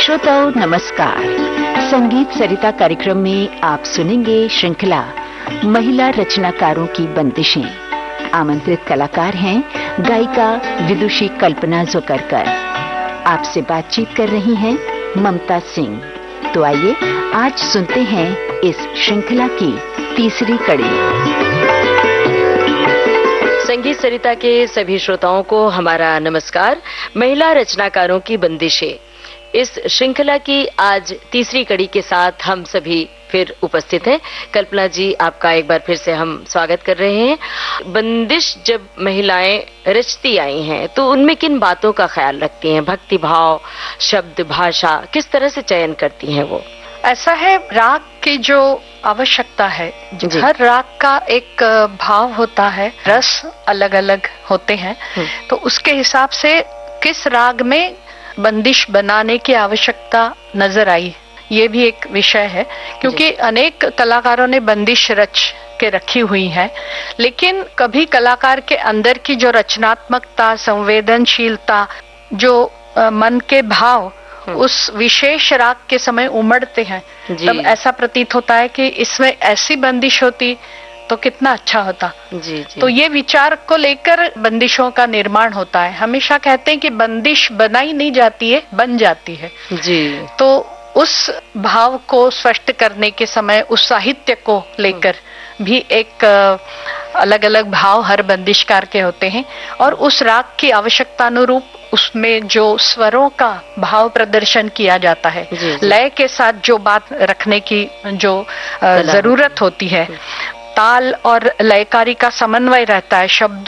श्रोताओं नमस्कार। संगीत सरिता कार्यक्रम में आप सुनेंगे श्रृंखला महिला रचनाकारों की बंदिशें। आमंत्रित कलाकार हैं गायिका विदुषी कल्पना जोकरकर। आपसे बातचीत कर रही हैं ममता सिंह। तो आइए आज सुनते हैं इस श्रृंखला की तीसरी कड़ी। संगीत सरिता के सभी श्रोताओं को हमारा नमस्कार। महिला रचनाकारों की बंदिशें, इस श्रृंखला की आज तीसरी कड़ी के साथ हम सभी फिर उपस्थित हैं। कल्पना जी, आपका एक बार फिर से हम स्वागत कर रहे हैं। बंदिश जब महिलाएं रचती आई हैं तो उनमें किन बातों का ख्याल रखती हैं? भक्ति भाव, शब्द, भाषा, किस तरह से चयन करती हैं वो? ऐसा है, राग की जो आवश्यकता है, हर राग का एक भाव होता है, रस अलग अलग होते हैं, तो उसके हिसाब से किस राग में बंदिश बनाने की आवश्यकता नजर आई, ये भी एक विषय है। क्योंकि अनेक कलाकारों ने बंदिश रच के रखी हुई है, लेकिन कभी कलाकार के अंदर की जो रचनात्मकता, संवेदनशीलता, जो मन के भाव उस विशेष राग के समय उमड़ते हैं, तब ऐसा प्रतीत होता है कि इसमें ऐसी बंदिश होती तो कितना अच्छा होता। जी। तो ये विचार को लेकर बंदिशों का निर्माण होता है। हमेशा कहते हैं कि बंदिश बनाई नहीं जाती है, बन जाती है। जी। तो उस भाव को स्पष्ट करने के समय उस साहित्य को लेकर भी एक अलग अलग भाव हर बंदिशकार के होते हैं, और उस राग की आवश्यकता अनुरूप उसमें जो स्वरों का भाव प्रदर्शन किया जाता है, लय के साथ जो बात रखने की जो जरूरत होती है, ताल और लयकारी का समन्वय रहता है, शब्द